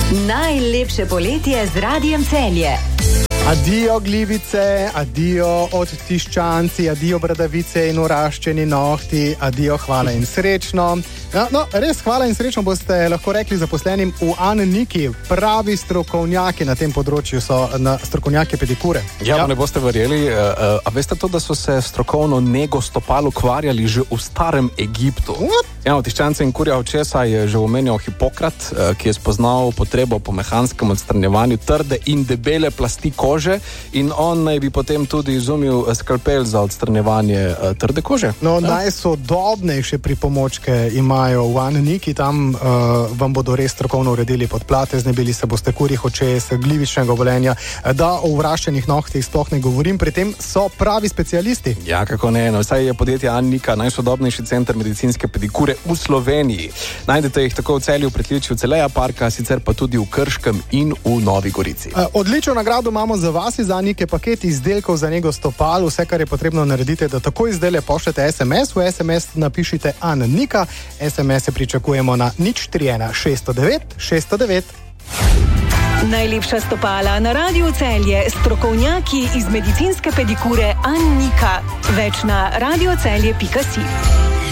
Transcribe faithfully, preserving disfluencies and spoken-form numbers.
Najlepše poletje z Radiem Celje. Adijo glivice, adijo odtiščanci, adijo bradavice in uraščeni nohti, adijo hvala in srečno. Ja, no, res hvala in srečno boste lahko rekli zaposlenim v Anniki. Pravi strokovnjaki na tem področju so na strokovnjaki pedikure. Ja, ja. Ne boste verjeli, a, a veste to, da so se strokovno nego stopal ukvarjali že v starem Egiptu? What? Ja, otiščance in kurja očesa je že omenjal Hipokrat, ki je spoznal potrebo po mehanskem odstranjevanju trde in debele plasti kože in on naj bi potem tudi izumil skalpel za odstranjevanje trde kože. No, ja. Najsodobnejše pripomočke imajo v Anniki, tam uh, vam bodo res strokovno uredili podplate, znebili se boste kurjih očes, glivičnega obolenja, da o vraščenih nohtih sploh ne govorim, pri tem so pravi specialisti. Ja, kako ne, no, saj je podjetje Annika najsodobnejši center medicinske pedikure v Sloveniji. Najdete jih tako v Celju, pritličju Celeja parka, sicer pa tudi v Krškem in v Novi Gorici. Uh, odlično nagrado imamo za vas iz Annike, paket izdelkov za nego stopal. Vse, kar je potrebno narediti, da tako izdelje pošljete es em es, v es em es napišite Annika, es em es-e pričakujemo na nič tri ena šest devet šest devet. Najlepša stopala na Radiu Celje, strokovnjaki iz medicinske pedikure Annika. Več na radiocelje pika si.